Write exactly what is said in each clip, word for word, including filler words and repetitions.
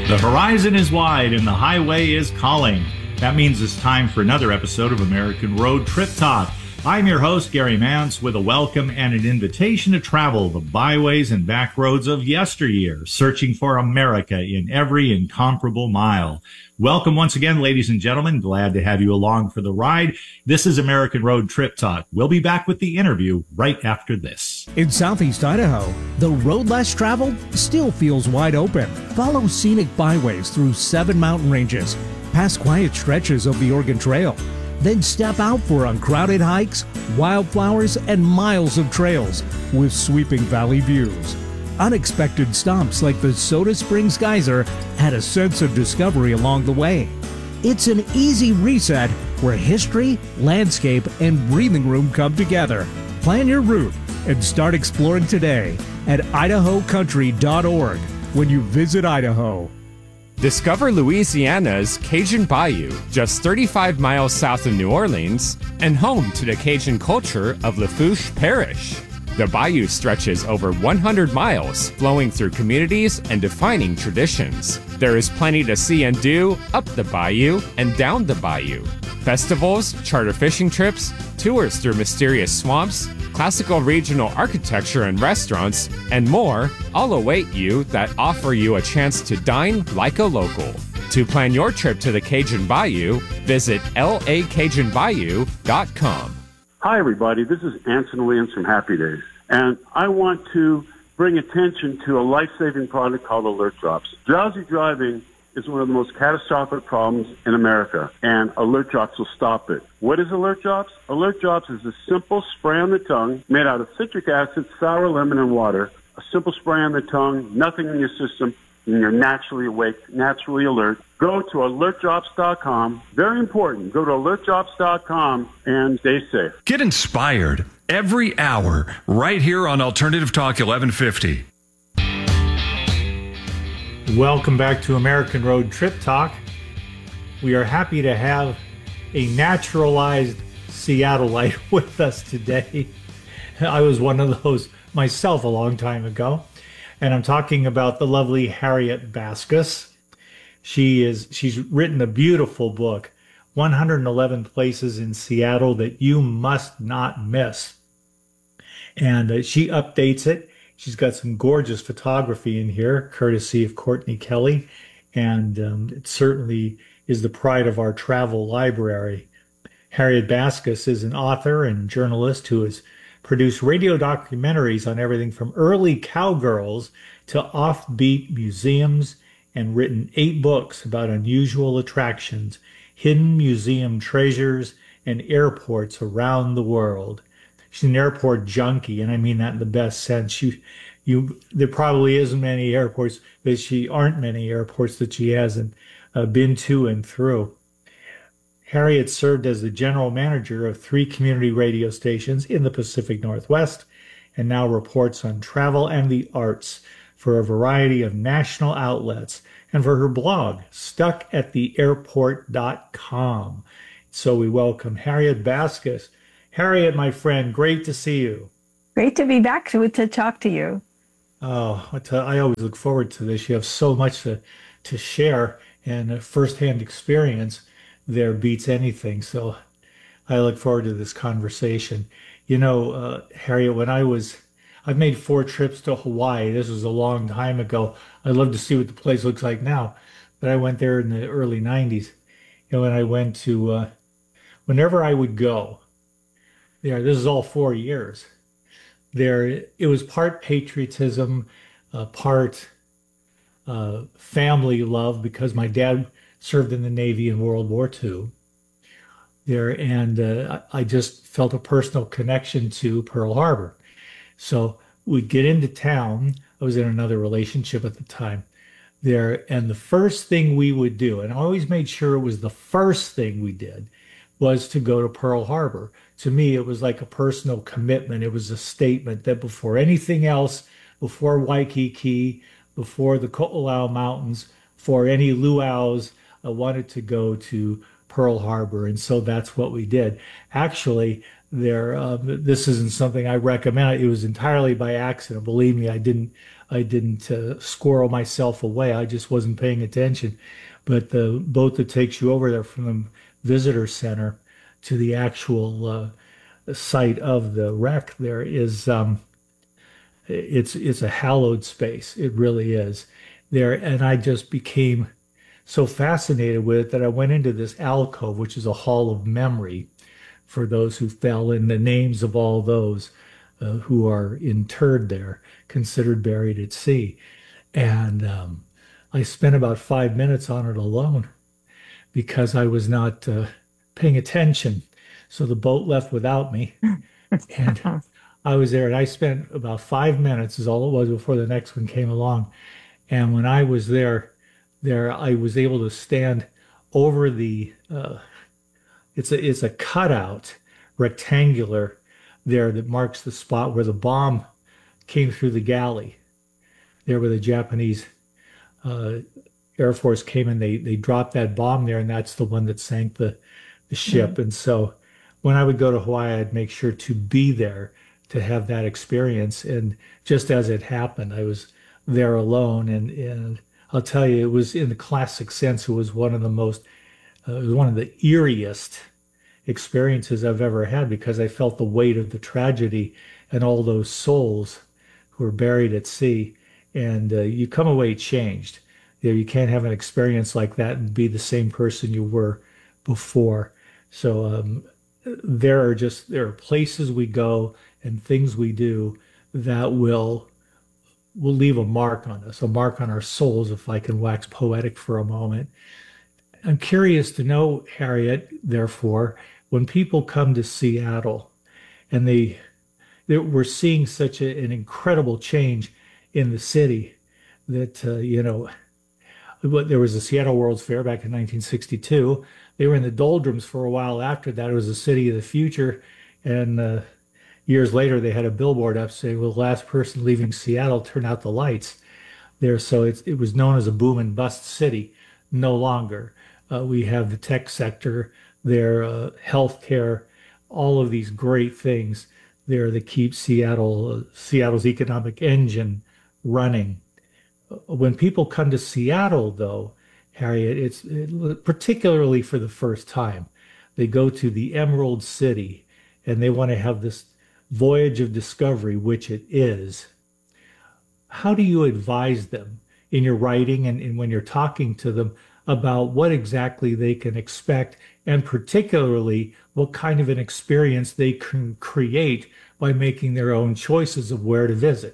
The horizon is wide and the highway is calling. That means it's time for another episode of American Road Trip Talk. I'm your host, Gary Mance, with a welcome and an invitation to travel the byways and back roads of yesteryear, searching for America in every incomparable mile. Welcome once again, ladies and gentlemen. Glad to have you along for the ride. This is American Road Trip Talk. We'll be back with the interview right after this. In southeast Idaho, the road less traveled still feels wide open. Follow scenic byways through seven mountain ranges, past quiet stretches of the Oregon Trail. Then step out for uncrowded hikes, wildflowers, and miles of trails with sweeping valley views. Unexpected stops like the Soda Springs Geyser add a sense of discovery along the way. It's an easy reset where history, landscape, and breathing room come together. Plan your route and start exploring today at idaho country dot org when you visit Idaho. Discover Louisiana's Cajun Bayou, just thirty-five miles south of New Orleans, and home to the Cajun culture of Lafourche Parish. The bayou stretches over one hundred miles, flowing through communities and defining traditions. There is plenty to see and do up the bayou and down the bayou. Festivals, charter fishing trips, tours through mysterious swamps, classical regional architecture and restaurants, and more all await you that offer you a chance to dine like a local. To plan your trip to the Cajun Bayou, visit L A Cajun Bayou dot com. Hi, everybody. This is Anson Williams from Happy Days, and I want to bring attention to a life-saving product called Alert Drops. Drowsy driving is one of the most catastrophic problems in America, and Alert Drops will stop it. What is Alert Drops? Alert Drops is a simple spray on the tongue made out of citric acid, sour lemon, and water. A simple spray on the tongue, nothing in your system, and you're naturally awake, naturally alert. Go to alert drops dot com. Very important. Go to alert drops dot com and stay safe. Get inspired every hour right here on Alternative Talk eleven fifty. Welcome back to American Road Trip Talk. We are happy to have a naturalized Seattleite with us today. I was one of those myself a long time ago, and I'm talking about the lovely Harriet Baskus. She is she's written a beautiful book, one hundred eleven Places in Seattle That You Must Not Miss. And uh, she updates it. She's got some gorgeous photography in here, courtesy of Courtney Kelly, and um, it certainly is the pride of our travel library. Harriet Baskus is an author and journalist who has produced radio documentaries on everything from early cowgirls to offbeat museums, and written eight books about unusual attractions, hidden museum treasures, and airports around the world. She's an airport junkie, and I mean that in the best sense. You, you, there probably isn't many airports, but she aren't many airports that she hasn't uh, been to and through. Harriet served as the general manager of three community radio stations in the Pacific Northwest, and now reports on travel and the arts for a variety of national outlets, and for her blog, stuck at the airport dot com. So we welcome Harriet Baskus. Harriet, my friend, great to see you. Great to be back to, to talk to you. Oh, I tell- I always look forward to this. You have so much to, to share, and a firsthand experience there beats anything. So I look forward to this conversation. You know, uh, Harriet, when I was I've made four trips to Hawaii. This was a long time ago. I'd love to see what the place looks like now, but I went there in the early nineties. You know, and I went to, uh, whenever I would go there, this is all four years, there, it was part patriotism, uh, part uh, family love, because my dad served in the Navy in World War Two there, and uh, I just felt a personal connection to Pearl Harbor. So we'd get into town. I was in another relationship at the time there. And the first thing we would do, and I always made sure it was the first thing we did, was to go to Pearl Harbor. To me, it was like a personal commitment. It was a statement that before anything else, before Waikiki, before the Ko'olau Mountains, for any luau's, I wanted to go to Pearl Harbor. And so that's what we did. Actually, there, uh, this isn't something I recommend. It was entirely by accident. Believe me, I didn't, I didn't uh, squirrel myself away. I just wasn't paying attention. But the boat that takes you over there from the visitor center to the actual uh, site of the wreck there is, um, it's it's a hallowed space. It really is there. And I just became so fascinated with it that I went into this alcove, which is a hall of memory for those who fell, in the names of all those uh, who are interred there, considered buried at sea. And um, I spent about five minutes on it alone because I was not uh, paying attention. So the boat left without me. And I was there, and I spent about five minutes is all it was before the next one came along. And when I was there, there I was able to stand over the, uh, it's a, it's a cutout, rectangular there that marks the spot where the bomb came through the galley. There where the Japanese uh, Air Force came and they, they dropped that bomb there, and that's the one that sank the, the ship. Mm-hmm. And so when I would go to Hawaii, I'd make sure to be there to have that experience. And just as it happened, I was there alone. And, and I'll tell you, it was in the classic sense, it was one of the most, uh, it was one of the eeriest experiences I've ever had, because I felt the weight of the tragedy and all those souls who were buried at sea. And uh, you come away changed. You know, you can't have an experience like that and be the same person you were before. So um, there are just, there are places we go and things we do that will will leave a mark on us, a mark on our souls, if I can wax poetic for a moment. I'm curious to know, Harriet, therefore, when people come to Seattle and they, they we're seeing such a, an incredible change in the city that, uh, you know, there was a Seattle World's Fair back in nineteen sixty-two. They were in the doldrums for a while after that. It was a city of the future. And uh, years later, they had a billboard up saying, well, the last person leaving Seattle, turn out the lights there. So it's, it was known as a boom and bust city. No longer. Uh, we have the tech sector there, uh, healthcare, all of these great things there that keep Seattle, uh, Seattle's economic engine running. When people come to Seattle, though, Harriet, it's it, particularly for the first time, they go to the Emerald City and they want to have this voyage of discovery, which it is. How do you advise them in your writing and, and when you're talking to them about what exactly they can expect, and particularly what kind of an experience they can create by making their own choices of where to visit?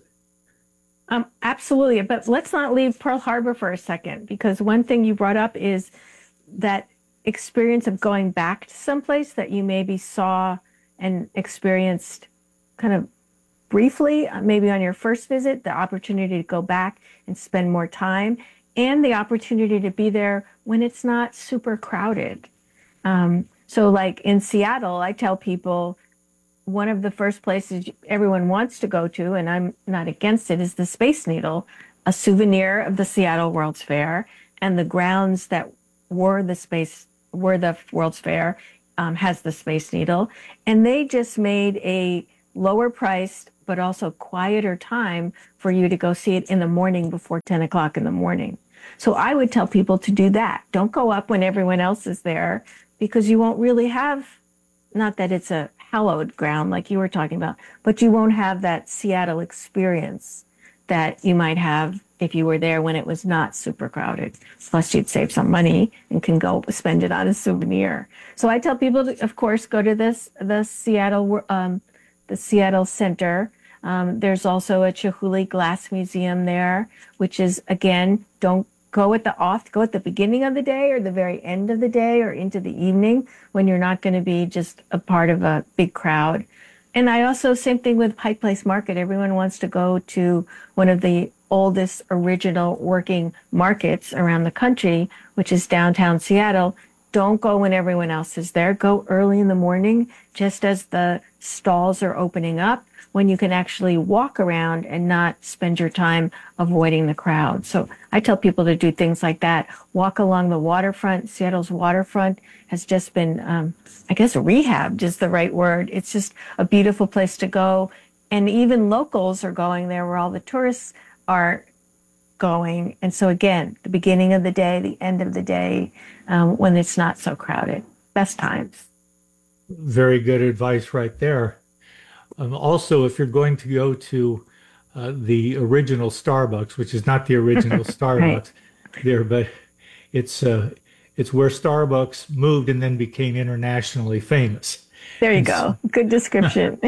Um, absolutely. But let's not leave Pearl Harbor for a second, because one thing you brought up is that experience of going back to someplace that you maybe saw and experienced kind of briefly, maybe on your first visit, the opportunity to go back and spend more time, and the opportunity to be there when it's not super crowded. Um, so like in Seattle, I tell people, one of the first places everyone wants to go to, and I'm not against it, is the Space Needle, a souvenir of the Seattle World's Fair, and the grounds that were the space, were the World's Fair, um, has the Space Needle. And they just made a lower priced, but also quieter time for you to go see it in the morning before ten o'clock in the morning. So I would tell people to do that. Don't go up when everyone else is there, because you won't really have, not that it's a hallowed ground like you were talking about, but you won't have that Seattle experience that you might have if you were there when it was not super crowded. Plus you'd save some money and can go spend it on a souvenir. So I tell people to, of course, go to this, the Seattle, um, the Seattle Center. Um, there's also a Chihuly Glass Museum there, which is, again, don't go at the off, go at the beginning of the day or the very end of the day or into the evening when you're not going to be just a part of a big crowd. And I also, same thing with Pike Place Market. Everyone wants to go to one of the oldest original working markets around the country, which is downtown Seattle. Don't go when everyone else is there. Go early in the morning, just as the stalls are opening up. when you can actually walk around and not spend your time avoiding the crowd. So I tell people to do things like that. Walk along the waterfront. Seattle's waterfront has just been, um, I guess, rehabbed is the right word. It's just a beautiful place to go. And even locals are going there where all the tourists are going. And so again, the beginning of the day, the end of the day, um, when it's not so crowded, best times. Very good advice right there. Um, also, if you're going to go to uh, the original Starbucks, which is not the original Starbucks right. there, but it's uh, it's where Starbucks moved and then became internationally famous. There you and go. So, good description.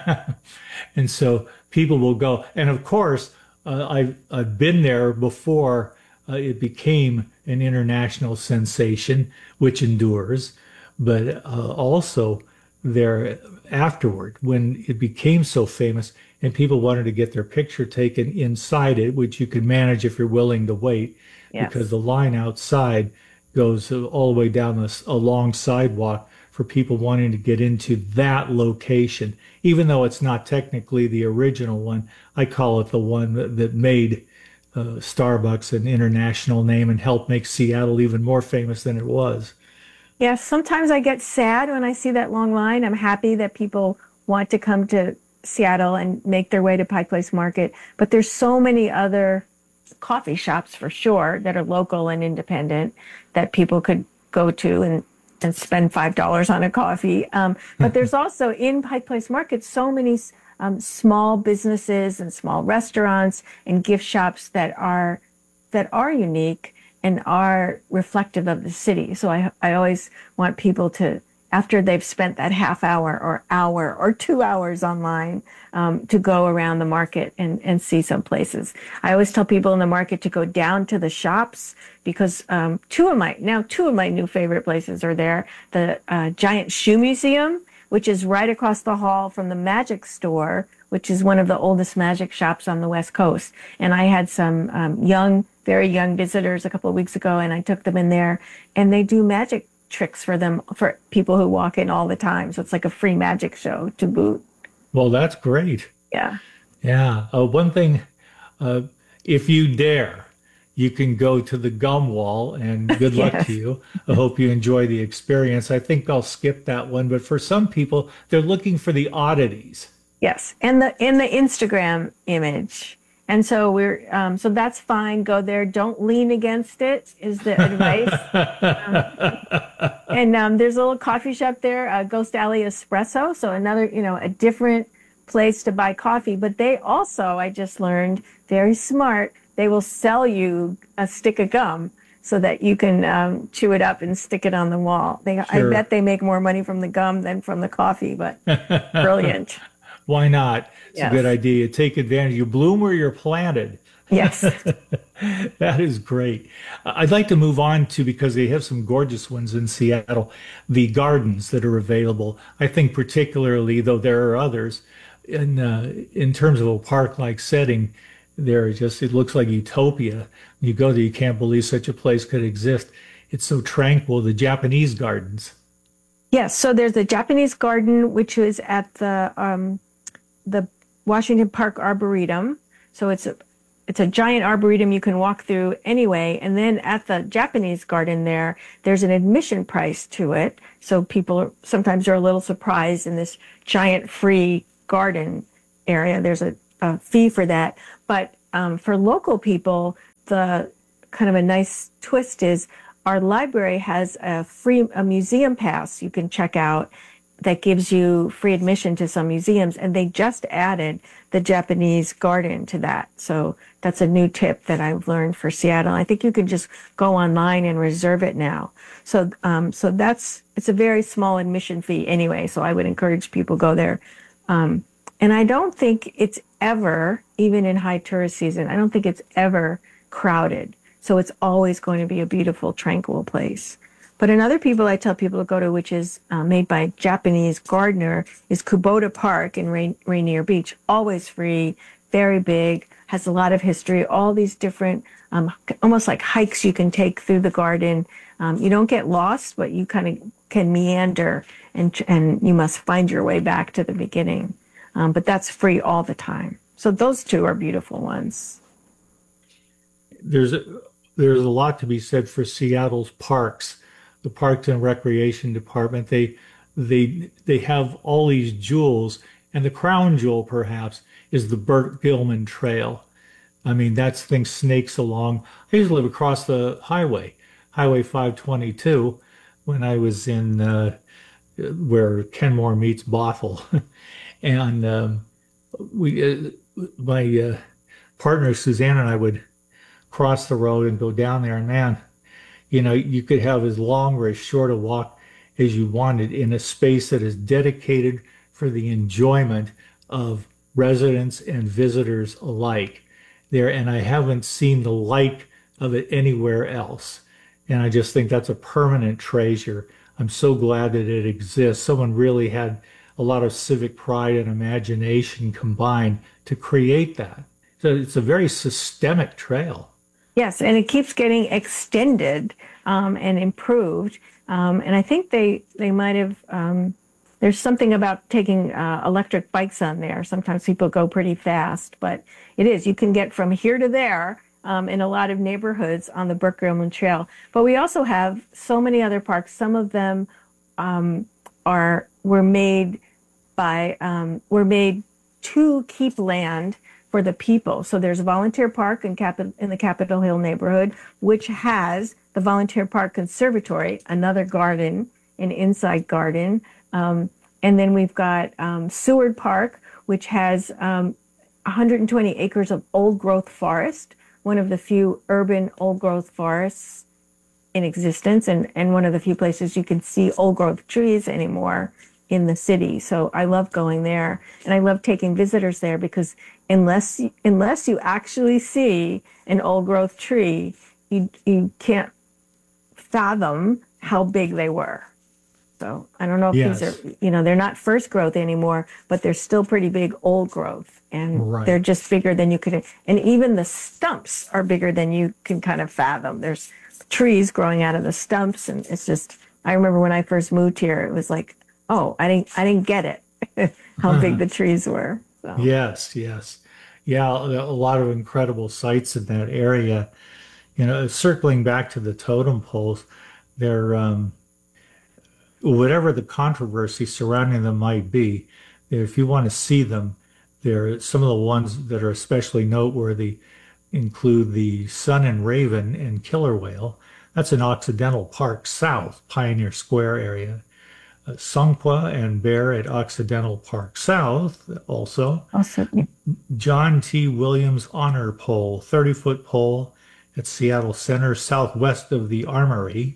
and so people will go. And of course, uh, I've, I've been there before uh, it became an international sensation, which endures. But uh, also there afterward, when it became so famous and people wanted to get their picture taken inside it, which you can manage if you're willing to wait, yes. because the line outside goes all the way down this, a long sidewalk for people wanting to get into that location. Even though it's not technically the original one, I call it the one that, that made uh, Starbucks an international name and helped make Seattle even more famous than it was. Yes, sometimes I get sad when I see that long line. I'm happy that people want to come to Seattle and make their way to Pike Place Market, but there's so many other coffee shops for sure that are local and independent that people could go to and, and spend five dollars on a coffee. Um, but there's also in Pike Place Market so many um, small businesses and small restaurants and gift shops that are that are unique and are reflective of the city. So I I always want people to, after they've spent that half hour or hour or two hours online, um, to go around the market and, and see some places. I always tell people in the market to go down to the shops because um, two of my, now two of my new favorite places are there. The uh, Giant Shoe Museum, which is right across the hall from the Magic Store, which is one of the oldest magic shops on the West Coast. And I had some um, young, very young visitors a couple of weeks ago, and I took them in there, and they do magic tricks for them, for people who walk in all the time. So it's like a free magic show to boot. Well, that's great. Yeah. Yeah. Uh, one thing, uh, if you dare, you can go to the gum wall, and good luck yes. to you. I hope you enjoy the experience. I think I'll skip that one, but for some people, they're looking for the oddities. Yes, and the in the Instagram image, and so we're um, so that's fine. Go there. Don't lean against it. Is the advice. um, and um, there's a little coffee shop there, uh, Ghost Alley Espresso. So another, you know, a different place to buy coffee. But they also, I just learned, very smart. They will sell you a stick of gum so that you can um, chew it up and stick it on the wall. They, sure. I bet they make more money from the gum than from the coffee. But brilliant. Why not? It's yes. a good idea. You take advantage. You bloom where you're planted. Yes. That is great. I'd like to move on to, because they have some gorgeous ones in Seattle, the gardens that are available. I think particularly, though there are others, in, uh, in terms of a park-like setting, there just, it looks like utopia. You go there, you can't believe such a place could exist. It's so tranquil, the Japanese gardens. Yes, so there's the Japanese garden, which is at the um, the Washington Park Arboretum. So it's a it's a giant arboretum you can walk through anyway. And then at the Japanese garden there, there's an admission price to it. So people are, sometimes are a little surprised in this giant free garden area. There's a, a fee for that. But um, for local people, the kind of a nice twist is our library has a free a museum pass you can check out that gives you free admission to some museums, and they just added the Japanese garden to that. So that's a new tip that I've learned for Seattle. I think you can just go online and reserve it now. So um, so that's, it's a very small admission fee anyway, so I would encourage people to go there. Um, and I don't think it's ever, even in high tourist season, I don't think it's ever crowded. So it's always going to be a beautiful, tranquil place. But another people I tell people to go to, which is uh, made by a Japanese gardener, is Kubota Park in Rain- Rainier Beach. Always free, very big, has a lot of history, all these different, um, almost like hikes you can take through the garden. Um, you don't get lost, but you kind of can meander, and and you must find your way back to the beginning. um, but that's free all the time. So those two are beautiful ones. There's a, there's a lot to be said for Seattle's parks, the Parks and Recreation Department. They they they have all these jewels, and the crown jewel perhaps is the Burt Gilman Trail. I mean, that thing snakes along. I used to live across the highway, Highway five twenty-two, when I was in uh, where Kenmore meets Bothell, and um, we uh, my uh, partner Suzanne and I would cross the road and go down there, and man, you know, you could have as long or as short a walk as you wanted in a space that is dedicated for the enjoyment of residents and visitors alike there. And I haven't seen the like of it anywhere else. And I just think that's a permanent treasure. I'm so glad that it exists. Someone really had a lot of civic pride and imagination combined to create that. So it's a very systemic trail. Yes, and it keeps getting extended um, and improved. Um, and I think they, they might have, um, there's something about taking uh, electric bikes on there. Sometimes people go pretty fast, but it is. You can get from here to there um, in a lot of neighborhoods on the Burt Gilman Trail. But we also have so many other parks. Some of them um, are were made by um, were made to keep land for the people. So there's a volunteer park in, Cap- in the Capitol Hill neighborhood, which has the Volunteer Park Conservatory, another garden, an inside garden. Um, and then we've got um, Seward Park, which has um, one hundred twenty acres of old growth forest, one of the few urban old growth forests in existence, and, and one of the few places you can see old growth trees anymore in the city. So I love going there, and I love taking visitors there because unless unless you actually see an old growth tree, you you can't fathom how big they were. So I don't know if Yes. these are, you know, they're not first growth anymore, but they're still pretty big old growth, and Right. they're just bigger than you could, and even the stumps are bigger than you can kind of fathom. There's trees growing out of the stumps, and it's just, I remember when I first moved here, it was like, oh, I didn't, I didn't get it, how big the trees were. So. Yes, yes. Yeah, a lot of incredible sites in that area. You know, circling back to the totem poles, they're, um, whatever the controversy surrounding them might be, if you want to see them, there some of the ones that are especially noteworthy include the Sun and Raven and Killer Whale. That's in Occidental Park South, Pioneer Square area. Uh, Songpa and Bear at Occidental Park South also. Also, yeah. John T. Williams Honor Pole, thirty-foot pole at Seattle Center, southwest of the Armory.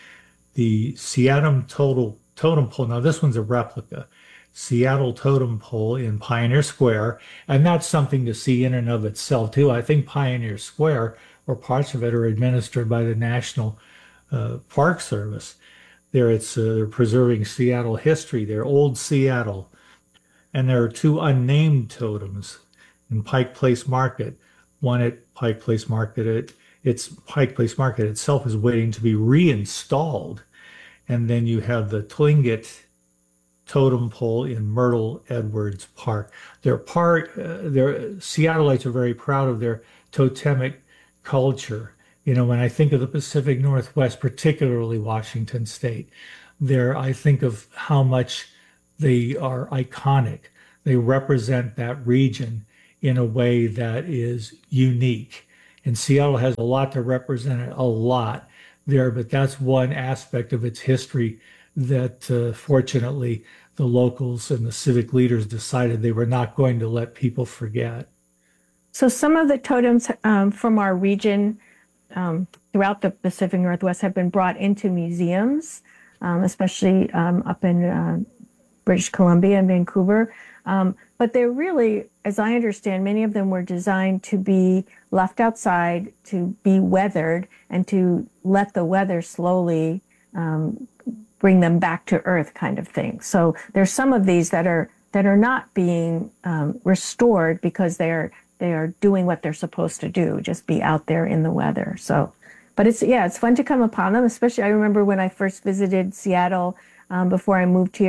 The Seattle Total Totem Pole, now this one's a replica, Seattle Totem Pole in Pioneer Square, and that's something to see in and of itself too. I think Pioneer Square, or parts of it, are administered by the National uh, Park Service. There it's uh, they're preserving Seattle history, they're old Seattle. And there are two unnamed totems in Pike Place Market. One at Pike Place Market, it, it's Pike Place Market itself is waiting to be reinstalled. And then you have the Tlingit totem pole in Myrtle Edwards Park. They're part, uh, they're, Seattleites are very proud of their totemic culture. You know, when I think of the Pacific Northwest, particularly Washington State, there I think of how much they are iconic. They represent that region in a way that is unique. And Seattle has a lot to represent it, a lot there, but that's one aspect of its history that uh, fortunately the locals and the civic leaders decided they were not going to let people forget. So some of the totems um, from our region um, throughout the Pacific Northwest have been brought into museums, um, especially um, up in uh, British Columbia and Vancouver. Um, but they're really, as I understand, many of them were designed to be left outside, to be weathered, and to let the weather slowly um, bring them back to earth, kind of thing. So there's some of these that are that are not being um, restored because they're they are doing what they're supposed to do, just be out there in the weather. So, but it's yeah, it's fun to come upon them. Especially, I remember when I first visited Seattle um, before I moved here.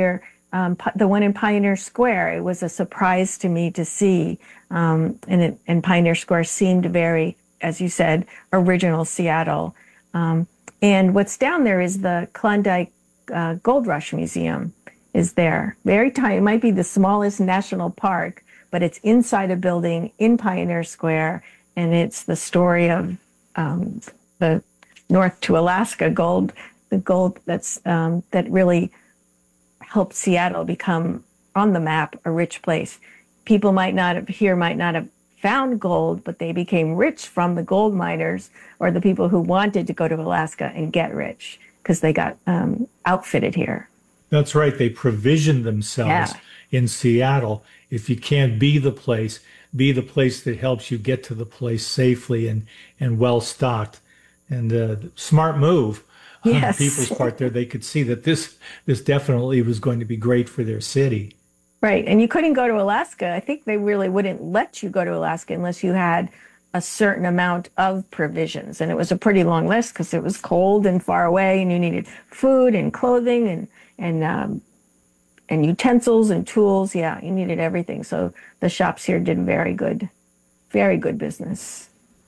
um, the one in Pioneer Square, it was a surprise to me to see. Um, and, it, and Pioneer Square seemed very, as you said, original Seattle. Um, and what's down there is the Klondike uh, Gold Rush Museum is there. Very tiny. It might be the smallest national park, but it's inside a building in Pioneer Square. And it's the story of um, the North to Alaska gold, the gold that's um, that really helped Seattle become on the map, a rich place. People might not have here might not have found gold, but they became rich from the gold miners or the people who wanted to go to Alaska and get rich because they got um, outfitted here. That's right. They provisioned themselves Yeah. in Seattle. If you can't be the place, be the place that helps you get to the place safely and, and well stocked. And uh, smart move on Yes. people's part there. They could see that this this definitely was going to be great for their city. Right. And you couldn't go to Alaska. I think they really wouldn't let you go to Alaska unless you had a certain amount of provisions. And it was a pretty long list because it was cold and far away and you needed food and clothing and, and, um, and utensils and tools. Yeah, you needed everything. So the shops here did very good, very good business.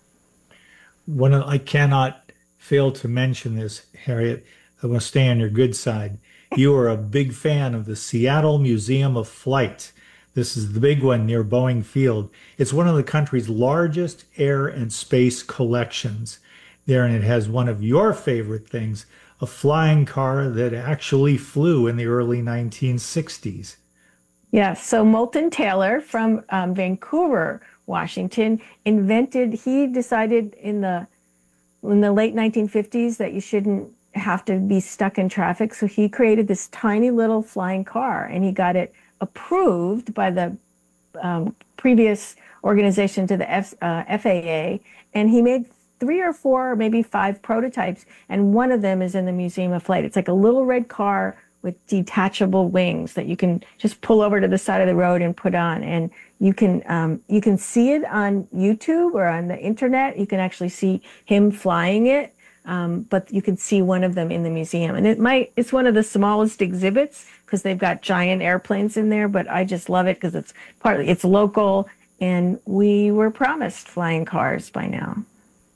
One of, I cannot fail to mention this, Harriet. I want to stay on your good side. You are a big fan of the Seattle Museum of Flight. This is the big one near Boeing Field. It's one of the country's largest air and space collections there, and it has one of your favorite things, a flying car that actually flew in the early nineteen sixties. Yeah, so Moulton Taylor from um, Vancouver, Washington, invented, he decided in the in the late nineteen fifties that you shouldn't have to be stuck in traffic. So he created this tiny little flying car and he got it approved by the um, previous organization to the F, uh, F A A. And he made three or four, maybe five prototypes. And one of them is in the Museum of Flight. It's like a little red car with detachable wings that you can just pull over to the side of the road and put on. And you can um, you can see it on YouTube or on the internet. You can actually see him flying it, um, but you can see one of them in the museum. And it might it's one of the smallest exhibits because they've got giant airplanes in there. But I just love it because it's partly it's local, and we were promised flying cars by now.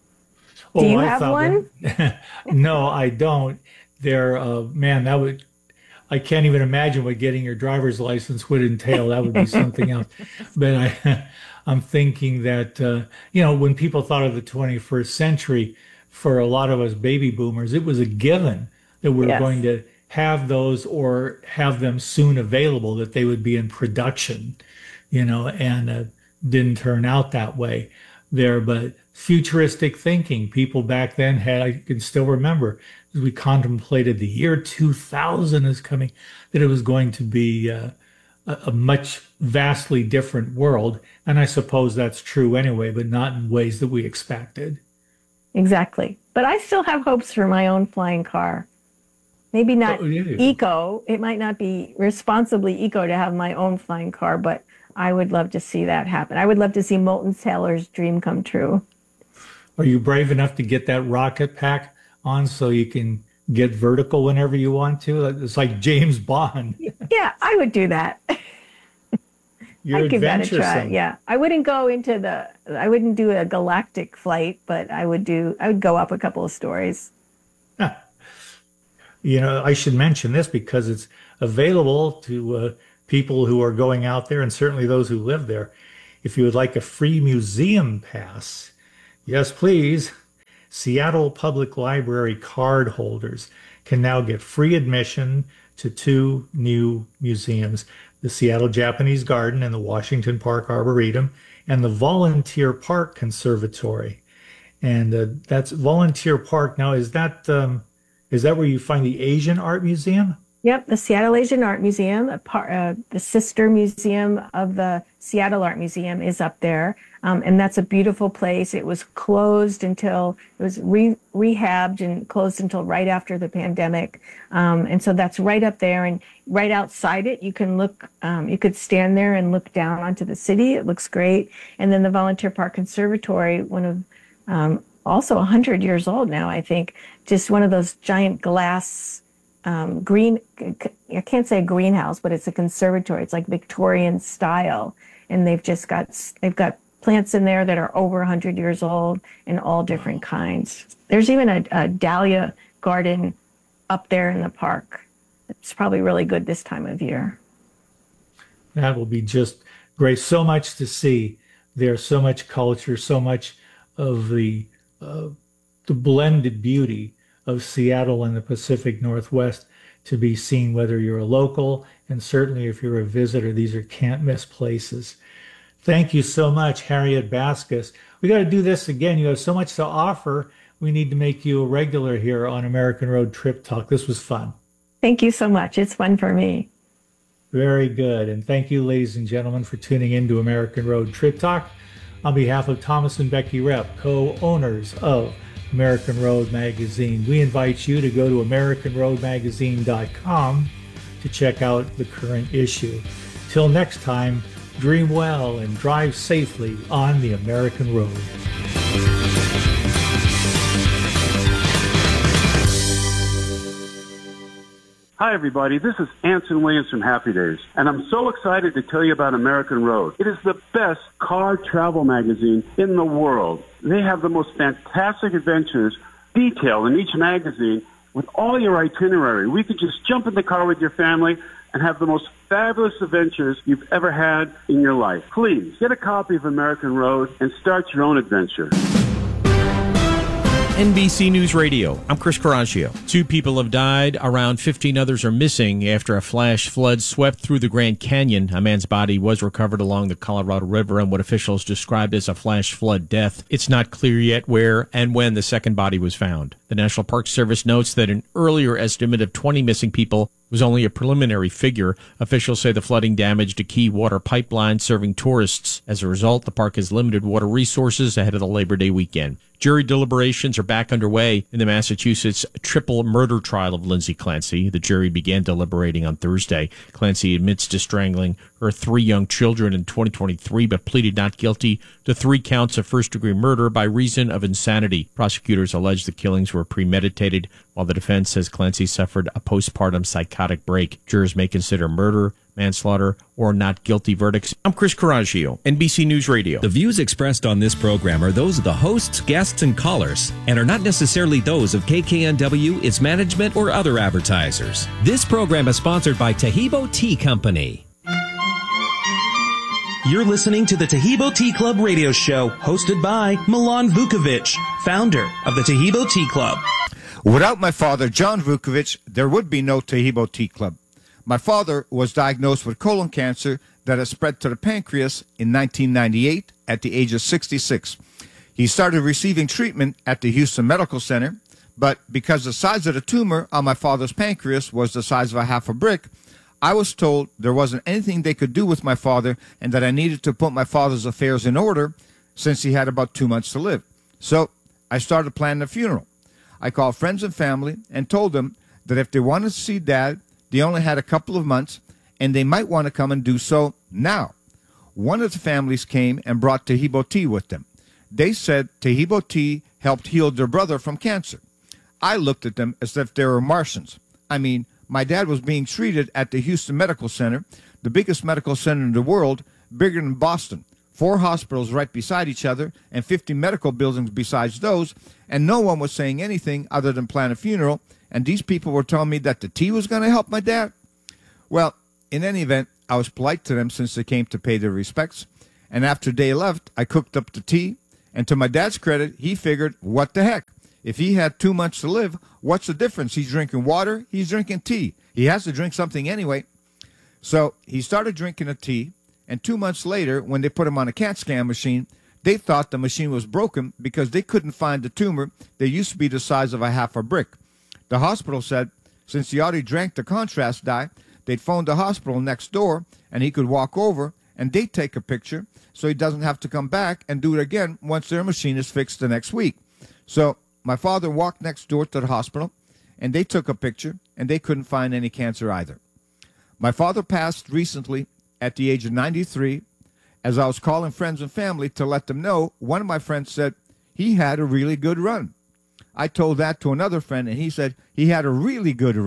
Do you I have thought one? that- no, I don't. They're uh, man, that would. I can't even imagine what getting your driver's license would entail. That would be something else. But I, I'm thinking that, uh, you know, when people thought of the twenty-first century, for a lot of us baby boomers, it was a given that we we're Yes. going to have those or have them soon available, that they would be in production, you know, and uh, didn't turn out that way there. But futuristic thinking, people back then had, I can still remember, as we contemplated the year two thousand is coming, that it was going to be uh, a, a much vastly different world. And I suppose that's true anyway, but not in ways that we expected. Exactly. But I still have hopes for my own flying car. Maybe not Oh, yeah. eco. It might not be responsibly eco to have my own flying car, but I would love to see that happen. I would love to see Moulton Taylor's dream come true. Are you brave enough to get that rocket pack on so you can get vertical whenever you want to? It's like James Bond. Yeah, I would do that. You're I'd give that a try. adventuresome. Yeah, I wouldn't go into the. I wouldn't do a galactic flight, but I would do. I would go up a couple of stories. You know, I should mention this because it's available to uh, people who are going out there and certainly those who live there. If you would like a free museum pass, yes, please. Seattle Public Library card holders can now get free admission to two new museums, the Seattle Japanese Garden and the Washington Park Arboretum, and the Volunteer Park Conservatory. And uh, that's Volunteer Park. Now, is that um, is that where you find the Asian Art Museum? Yep, the Seattle Asian Art Museum, a par, uh, the sister museum of the Seattle Art Museum, is up there. Um, and that's a beautiful place. It was closed until, it was re- rehabbed and closed until right after the pandemic. Um, and so that's right up there. And right outside it, you can look, um, you could stand there and look down onto the city. It looks great. And then the Volunteer Park Conservatory, one of, um, also one hundred years old now, I think, just one of those giant glass um, green, I can't say a greenhouse, but it's a conservatory. It's like Victorian style. And they've just got, they've got plants in there that are over one hundred years old and all different kinds. There's even a, a dahlia garden up there in the park. It's probably really good this time of year. That will be just great. So much to see. There's so much culture, so much of the uh, the blended beauty of Seattle and the Pacific Northwest to be seen, whether you're a local and certainly if you're a visitor. These are can't miss places. Thank you so much, Harriet Baskus. We got to do this again. You have so much to offer. We need to make you a regular here on American Road Trip Talk. This was fun. Thank you so much. It's fun for me. Very good. And thank you, ladies and gentlemen, for tuning in to American Road Trip Talk. On behalf of Thomas and Becky Repp, co-owners of American Road Magazine, we invite you to go to American Road Magazine dot com to check out the current issue. Till next time, dream well and drive safely on the American road. Hi, everybody. This is Anson Williams from Happy Days, and I'm so excited to tell you about American Road. It is the best car travel magazine in the world. They have the most fantastic adventures detailed in each magazine with all your itinerary. We could just jump in the car with your family and have the most fabulous adventures you've ever had in your life. Please get a copy of American Road and start your own adventure. N B C News Radio. I'm Chris Coraggio. Two people have died. Around fifteen others are missing after a flash flood swept through the Grand Canyon. A man's body was recovered along the Colorado River in what officials described as a flash flood death. It's not clear yet where and when the second body was found. The National Park Service notes that an earlier estimate of twenty missing people was only a preliminary figure. Officials say the flooding damaged a key water pipeline serving tourists. As a result, the park has limited water resources ahead of the Labor Day weekend. Jury deliberations are back underway in the Massachusetts triple murder trial of Lindsay Clancy. The jury began deliberating on Thursday. Clancy admits to strangling her three young children in twenty twenty-three, but pleaded not guilty to three counts of first-degree murder by reason of insanity. Prosecutors allege the killings were premeditated, while the defense says Clancy suffered a postpartum psychotic break. Jurors may consider murder, manslaughter, or not guilty verdicts. I'm Chris Coraggio, N B C News Radio. The views expressed on this program are those of the hosts, guests, and callers, and are not necessarily those of K K N W, its management, or other advertisers. This program is sponsored by Taheebo Tea Company. You're listening to the Taheebo Tea Club radio show, hosted by Milan Vukovic, founder of the Taheebo Tea Club. Without my father, John Vukovic, there would be no Taheebo Tea Club. My father was diagnosed with colon cancer that has spread to the pancreas in nineteen ninety-eight at the age of sixty-six. He started receiving treatment at the Houston Medical Center, but because the size of the tumor on my father's pancreas was the size of a half a brick, I was told there wasn't anything they could do with my father and that I needed to put my father's affairs in order since he had about two months to live. So I started planning a funeral. I called friends and family and told them that if they wanted to see Dad, they only had a couple of months and they might want to come and do so now. One of the families came and brought Taheebo tea with them. They said Taheebo tea helped heal their brother from cancer. I looked at them as if they were Martians. I mean, my dad was being treated at the Houston Medical Center, the biggest medical center in the world, bigger than Boston. Four hospitals right beside each other and fifty medical buildings besides those, and no one was saying anything other than plan a funeral, and these people were telling me that the tea was going to help my dad? Well, in any event, I was polite to them since they came to pay their respects, and after they left, I cooked up the tea, and to my dad's credit, he figured, what the heck? If he had two months to live, what's the difference? He's drinking water, he's drinking tea. He has to drink something anyway. So he started drinking the tea, and two months later, when they put him on a CAT scan machine, they thought the machine was broken because they couldn't find the tumor that used to be the size of a half a brick. The hospital said, since he already drank the contrast dye, they'd phone the hospital next door, and he could walk over, and they'd take a picture, so he doesn't have to come back and do it again once their machine is fixed the next week. So my father walked next door to the hospital, and they took a picture, and they couldn't find any cancer either. My father passed recently at the age of ninety-three. As I was calling friends and family to let them know, one of my friends said he had a really good run. I told that to another friend, and he said he had a really good run.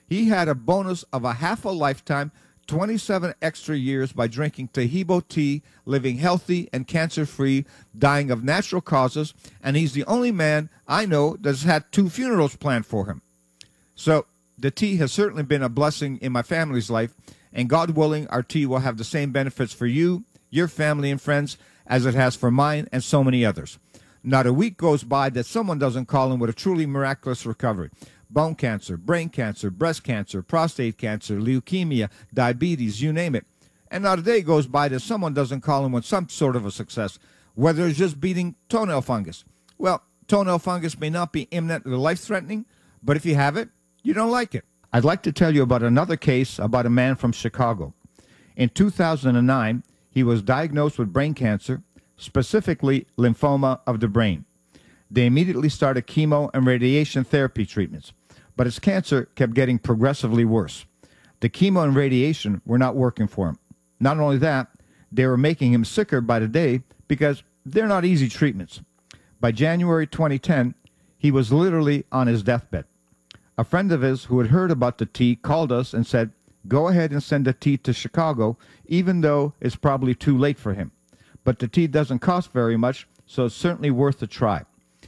He had a bonus of a half a lifetime, twenty-seven extra years by drinking Taheebo tea, living healthy and cancer-free, dying of natural causes, and he's the only man I know that's had two funerals planned for him. So the tea has certainly been a blessing in my family's life, and God willing, our tea will have the same benefits for you, your family, and friends as it has for mine and so many others. Not a week goes by that someone doesn't call in with a truly miraculous recovery. Bone cancer, brain cancer, breast cancer, prostate cancer, leukemia, diabetes, you name it. And not a day goes by that someone doesn't call in with some sort of a success, whether it's just beating toenail fungus. Well, toenail fungus may not be imminently life-threatening, but if you have it, you don't like it. I'd like to tell you about another case about a man from Chicago. In two thousand nine, he was diagnosed with brain cancer, specifically lymphoma of the brain. They immediately started chemo and radiation therapy treatments, but his cancer kept getting progressively worse. The chemo and radiation were not working for him. Not only that, they were making him sicker by the day because they're not easy treatments. By January twenty ten, he was literally on his deathbed. A friend of his who had heard about the tea called us and said, go ahead and send the tea to Chicago, even though it's probably too late for him. But the tea doesn't cost very much, so it's certainly worth a try.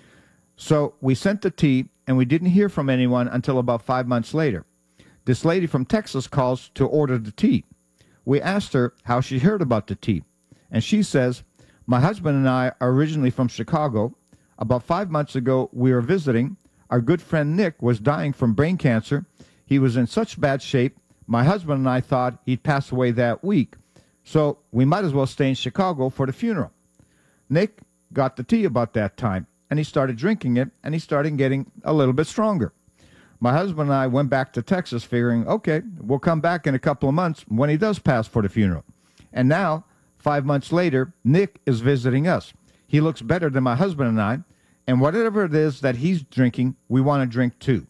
So we sent the tea, and we didn't hear from anyone until about five months later. This lady from Texas calls to order the tea. We asked her how she heard about the tea, and she says, my husband and I are originally from Chicago. About five months ago, we were visiting. Our good friend Nick was dying from brain cancer. He was in such bad shape, my husband and I thought he'd pass away that week, so we might as well stay in Chicago for the funeral. Nick got the tea about that time, and he started drinking it, and he started getting a little bit stronger. My husband and I went back to Texas figuring, okay, we'll come back in a couple of months when he does pass for the funeral. And now, five months later, Nick is visiting us. He looks better than my husband and I, and whatever it is that he's drinking, we want to drink too.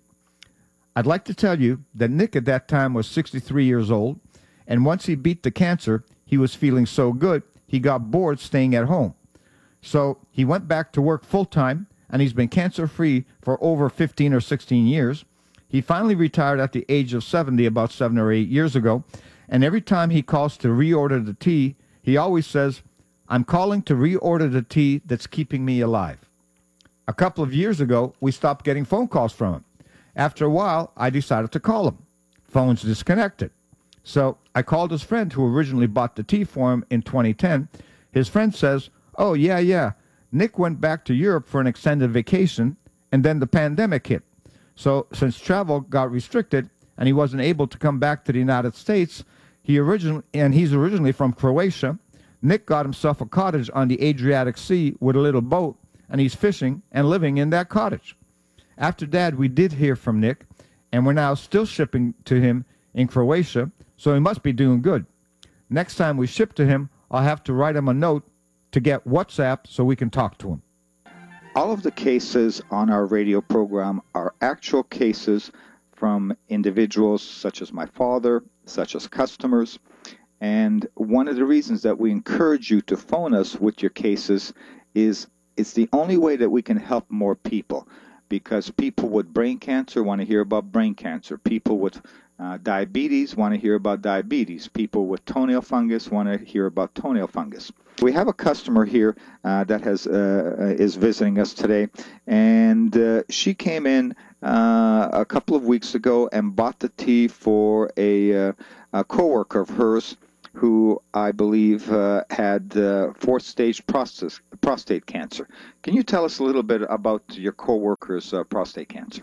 I'd like to tell you that Nick at that time was sixty-three years old, and once he beat the cancer, he was feeling so good, he got bored staying at home. So he went back to work full-time, and he's been cancer-free for over fifteen or sixteen years. He finally retired at the age of seventy about seven or eight years ago, and every time he calls to reorder the tea, he always says, I'm calling to reorder the tea that's keeping me alive. A couple of years ago, we stopped getting phone calls from him. After a while, I decided to call him. Phone's disconnected. So I called his friend who originally bought the tea for him in twenty ten. His friend says, oh, yeah, yeah, Nick went back to Europe for an extended vacation, and then the pandemic hit. So since travel got restricted and he wasn't able to come back to the United States, he originally, and he's originally from Croatia, Nick got himself a cottage on the Adriatic Sea with a little boat, and he's fishing and living in that cottage. After that, we did hear from Nick, and we're now still shipping to him in Croatia, so he must be doing good. Next time we ship to him, I'll have to write him a note to get WhatsApp so we can talk to him. All of the cases on our radio program are actual cases from individuals such as my father, such as customers. And one of the reasons that we encourage you to phone us with your cases is it's the only way that we can help more people, because people with brain cancer want to hear about brain cancer. People with uh, diabetes want to hear about diabetes. People with toenail fungus want to hear about toenail fungus. We have a customer here uh, that has uh, is visiting us today, and uh, she came in uh, a couple of weeks ago and bought the tea for a, uh, a coworker of hers who I believe uh, had uh, fourth-stage prostate, prostate cancer. Can you tell us a little bit about your coworker's uh, prostate cancer?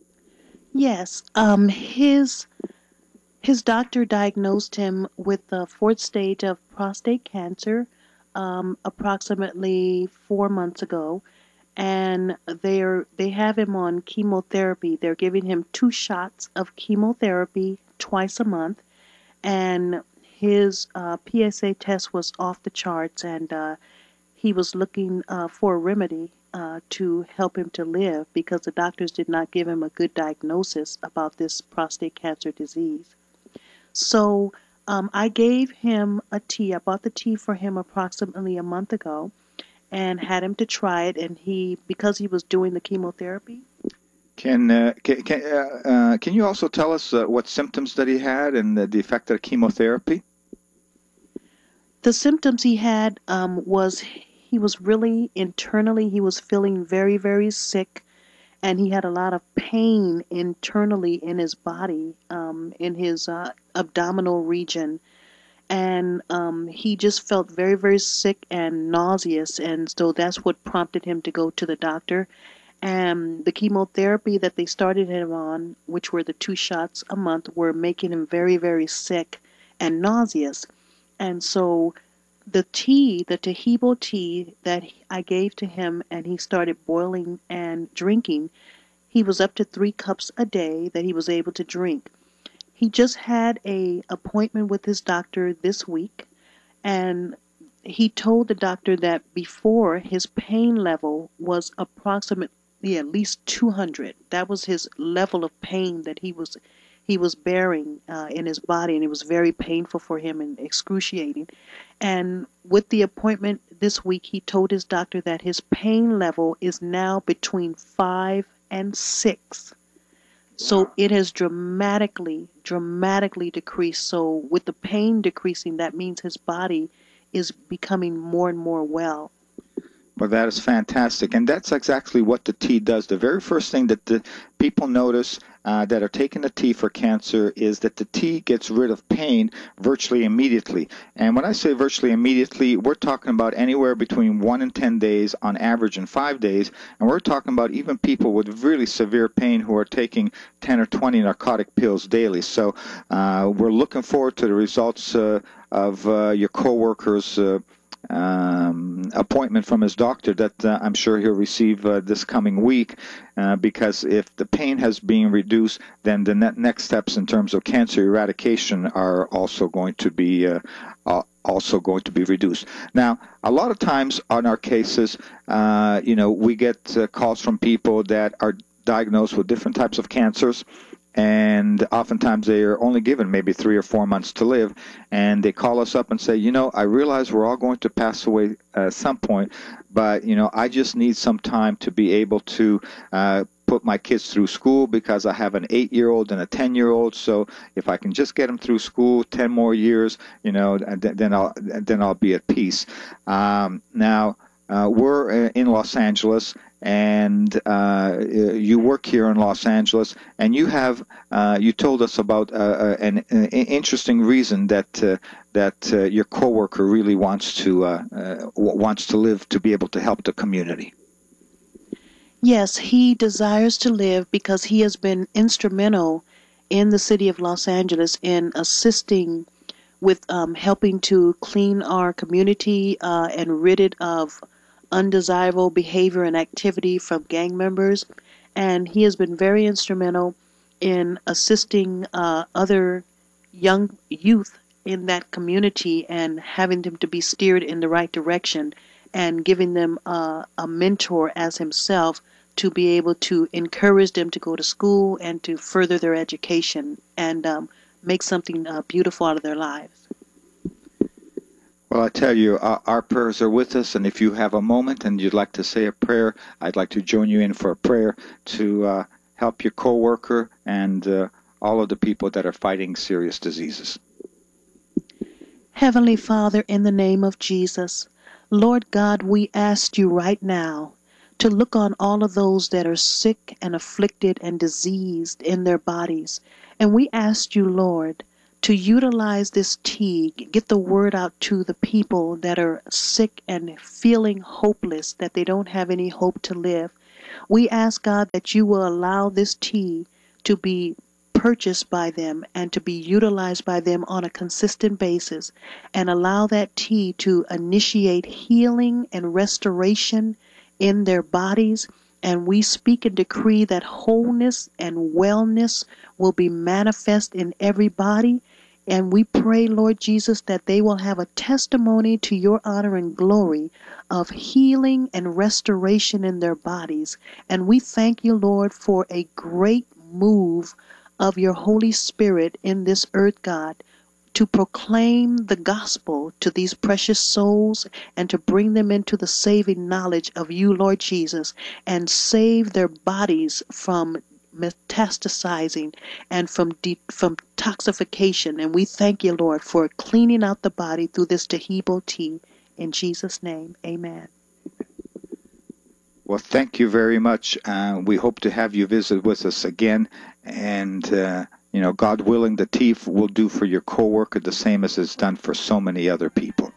Yes. Um, his his doctor diagnosed him with the fourth stage of prostate cancer um, approximately four months ago, and they're they have him on chemotherapy. They're giving him two shots of chemotherapy twice a month, and his uh, P S A test was off the charts, and uh, he was looking uh, for a remedy uh, to help him to live, because the doctors did not give him a good diagnosis about this prostate cancer disease. So um, I gave him a tea. I bought the tea for him approximately a month ago and had him to try it, and he, because he was doing the chemotherapy, Can uh, can can, uh, uh, can you also tell us uh, what symptoms that he had and the, the effect of chemotherapy? The symptoms he had um, was he was really internally, he was feeling very, very sick, and he had a lot of pain internally in his body, um, in his uh, abdominal region. And um, he just felt very, very sick and nauseous, and so that's what prompted him to go to the doctor. And the chemotherapy that they started him on, which were the two shots a month, were making him very, very sick and nauseous. And so the tea, the Taheebo tea that I gave to him, and he started boiling and drinking, he was up to three cups a day that he was able to drink. He just had a appointment with his doctor this week, and he told the doctor that before his pain level was approximately at least two hundred. That was his level of pain that he was he was bearing uh, in his body, and it was very painful for him and excruciating. And with the appointment this week, he told his doctor that his pain level is now between five and six. So it has dramatically, dramatically decreased. So with the pain decreasing, that means his body is becoming more and more well. Well, that is fantastic. And that's exactly what the tea does. The very first thing that the people notice uh, that are taking the tea for cancer is that the tea gets rid of pain virtually immediately. And when I say virtually immediately, we're talking about anywhere between one and ten days, on average in five days. And we're talking about even people with really severe pain who are taking ten or twenty narcotic pills daily. So uh, we're looking forward to the results uh, of uh, your coworkers' uh, Um, appointment from his doctor that uh, I'm sure he'll receive uh, this coming week, uh, because if the pain has been reduced, then the ne- next steps in terms of cancer eradication are also going to be uh, uh, also going to be reduced. Now, a lot of times on our cases, uh, you know, we get uh, calls from people that are diagnosed with different types of cancers. And oftentimes they are only given maybe three or four months to live, and they call us up and say, you know, I realize we're all going to pass away at some point, but, you know, I just need some time to be able to uh, put my kids through school because I have an eight-year-old and a ten-year-old. So if I can just get them through school ten more years, you know, then I'll then I'll be at peace. Um, now, uh, we're in Los Angeles. And uh, you work here in Los Angeles, and you have uh, you told us about uh, an, an interesting reason that uh, that uh, your coworker really wants to uh, uh, wants to live to be able to help the community. Yes, he desires to live because he has been instrumental in the city of Los Angeles in assisting with um, helping to clean our community uh, and rid it of undesirable behavior and activity from gang members, and he has been very instrumental in assisting uh, other young youth in that community and having them to be steered in the right direction and giving them uh, a mentor as himself to be able to encourage them to go to school and to further their education and um, make something uh, beautiful out of their lives. Well, I tell you, our, our prayers are with us, and if you have a moment and you'd like to say a prayer, I'd like to join you in for a prayer to uh, help your coworker and uh, all of the people that are fighting serious diseases. Heavenly Father, in the name of Jesus, Lord God, we ask you right now to look on all of those that are sick and afflicted and diseased in their bodies. And we ask you, Lord, to utilize this tea, get the word out to the people that are sick and feeling hopeless, that they don't have any hope to live. We ask, God, that you will allow this tea to be purchased by them and to be utilized by them on a consistent basis, and allow that tea to initiate healing and restoration in their bodies. And we speak and decree that wholeness and wellness will be manifest in every body. And we pray, Lord Jesus, that they will have a testimony to your honor and glory of healing and restoration in their bodies. And we thank you, Lord, for a great move of your Holy Spirit in this earth, God, to proclaim the gospel to these precious souls and to bring them into the saving knowledge of you, Lord Jesus, and save their bodies from metastasizing and from de- from toxification. And we thank you, Lord, for cleaning out the body through this Taheebo tea. In Jesus' name, amen. Well, thank you very much. Uh, we hope to have you visit with us again. And, uh, you know, God willing, the tea will do for your coworker the same as it's done for so many other people.